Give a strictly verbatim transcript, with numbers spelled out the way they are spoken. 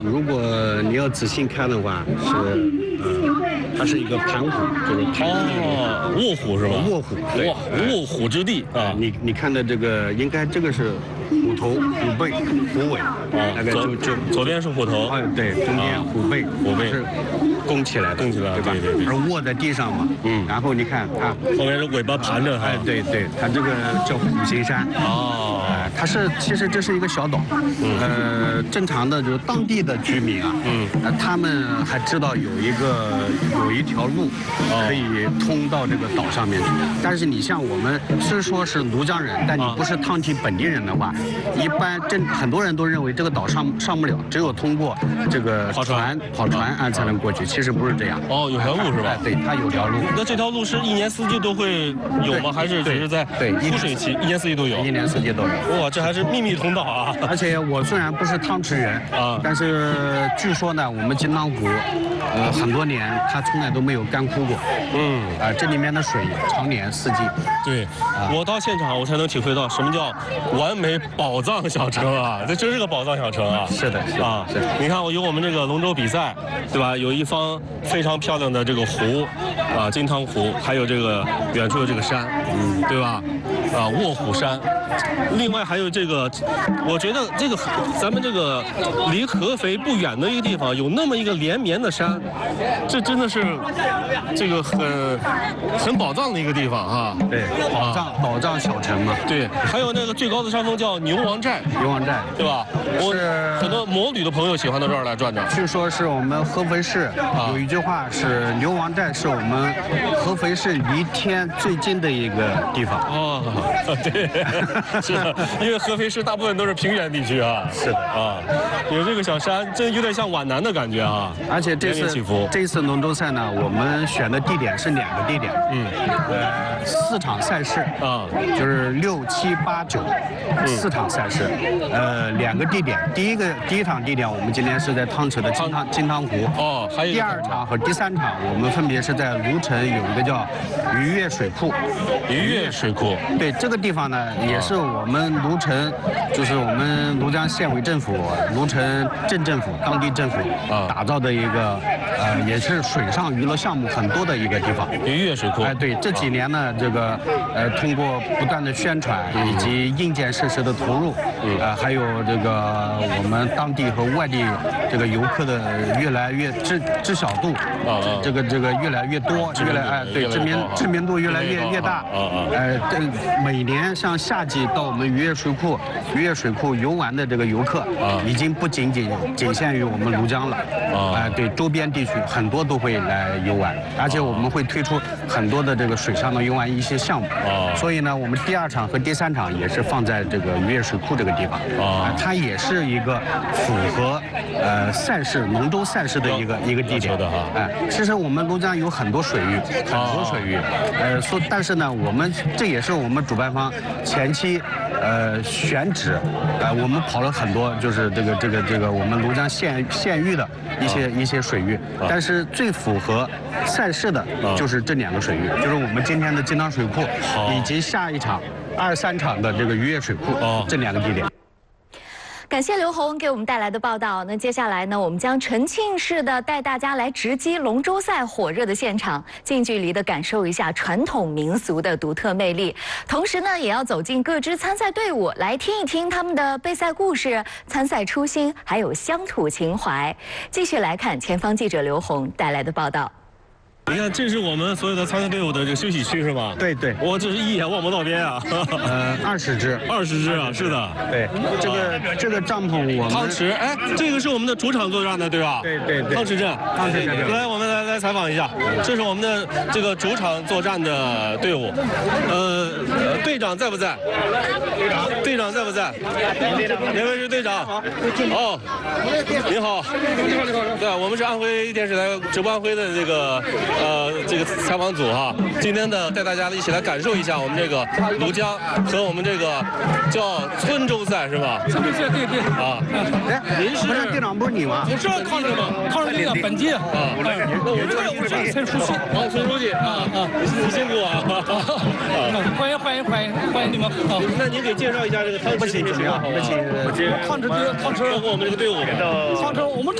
如果你要仔细看的话，是呃，它是一个盘虎，就是盘哦，卧虎是吧？ 卧虎，对哇，卧虎之地啊！ 你你看的这个，应该这个是虎头、虎背、虎尾，那个就就左边是虎头， 哎对，中间虎背， 虎背是弓起来的， 弓起来， 对吧？ 对对对。 而卧在地上嘛，嗯，然后你看它后面是尾巴盘着， 哎，对对，它这个叫虎形山哦， 哎，它是其实这是一个小岛，呃，正常的就是当地的居民啊，嗯，他们还知道有一个有一条路可以通到这个岛上面去，但是你像我们虽说是庐江人，但你不是汤体本地人的话，一般真很多人都认为这个岛上上不了，只有通过这个船跑船啊才能过去，其实不是这样。 哦，有条路是吧？ 对，它有条路。 那这条路是一年四季都会有吗？还是只是在枯水期一年四季都有？ 一年四季都有。 哇，这还是秘密通道啊！ 而且我虽然不是汤池人啊，但是据说呢，我们金汤湖，呃，很多年它从来都没有干枯过。嗯，啊，这里面的水常年四季。 对，我到现场我才能体会到什么叫完美宝藏小城啊！这真是个宝藏小城啊！ 是的，是啊，是。你看，我有我们这个龙舟比赛，对吧？有一方非常漂亮的这个湖，啊，金汤湖，还有这个远处的这个山，嗯，对吧？啊，卧虎山。另外还有这个，我觉得这个咱们这个离合肥不远的一个地方，有那么一个连绵的山，这真的是这个很很宝藏的一个地方啊。 对，宝藏宝藏小城嘛。 对，还有那个最高的山峰叫牛王寨， 牛王寨， 对吧？我很多摩旅的朋友喜欢到这儿来转转。 据说是我们合肥市有一句话是牛王寨是我们合肥市离天最近的一个地方。 哦，对。是的，因为合肥市大部分都是平原地区啊。 是的啊，有这个小山，真有点像皖南的感觉啊。 而且这次这次龙舟赛呢，我们选的地点是两个地点，嗯，呃，四场赛事啊，就是六七八九四场赛事，呃，两个地点。第一个第一场地点我们今天是在汤池的金汤金汤湖哦，还有第二场和第三场我们分别是在芦城有一个叫鱼跃水库， 鱼跃水库， 对这个地方呢也是。是我们芦城，就是我们庐江县委政府、芦城镇政府、当地政府打造的一个，呃，也是水上娱乐项目很多的一个地方。 鱼跃水库。 哎，对，这几年呢，这个呃，通过不断的宣传以及硬件设施的投入，呃，还有这个我们当地和外地这个游客的越来越知知晓度，啊，这个这个越来越多，越来哎，对，知名知名度越来越越大。啊啊。呃，对，每年像夏季。到我们鱼跃水库、鱼跃水库游玩的这个游客啊，已经不仅仅仅限于我们庐江了啊，呃，对，周边地区很多都会来游玩，而且我们会推出很多的这个水上的游玩一些项目啊，所以呢，我们第二场和第三场也是放在这个鱼跃水库这个地方啊，它也是一个符合呃赛事龙舟赛事的一个一个地点的哈，哎，其实我们庐江有很多水域，很多水域，呃，说但是呢，我们这也是我们主办方前期。呃，选址，呃，我们跑了很多，就是这个这个这个我们庐江县县域的一些一些水域，但是最符合赛事的就是这两个水域，就是我们今天的金汤水库以及下一场二三场的这个鱼跃水库这两个地点。 感谢刘红给我们带来的报道。那接下来呢，我们将沉浸式的带大家来直击龙舟赛火热的现场，近距离的感受一下传统民俗的独特魅力。同时呢，也要走进各支参赛队伍，来听一听他们的备赛故事、参赛初心，还有乡土情怀。继续来看前方记者刘红带来的报道。 你看，这是我们所有的参赛队伍的这个休息区是吗？ 对对， 我这是一眼望不到边啊。 呃，二十只， 二十只啊，是的。 对，这个这个帐篷我们汤池，哎，这个是我们的主场作战的，对吧？ 对对对， 汤池镇， 汤池镇。 来，我们来来采访一下，这是我们的这个主场作战的队伍。呃，队长在不在？队长，队长在不在？哪位是队长？哦，您好。对，我们是安徽电视台直播安徽的这个。呃，这个采访组哈，今天呢带大家一起来感受一下我们这个庐江和我们这个叫村舟赛是吧？ 村舟赛对对啊， 哎，您是不是队长不是你吗？ 我是汤池吗？汤池的本地啊。 那我我是陈书记。 好，陈书记啊啊，你辛苦啊！ 欢迎欢迎欢迎欢迎你们！好， 那您给介绍一下这个汤池这边情况好吗？ 汤池这汤池， 包括我们这个队伍。 汤池我们。